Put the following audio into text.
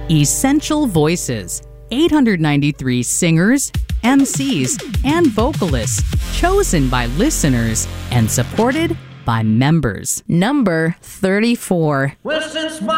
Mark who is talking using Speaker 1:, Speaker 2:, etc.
Speaker 1: Essential Voices, 893 singers, MCs, and vocalists chosen by listeners and supported by members. Number 34.
Speaker 2: Well, since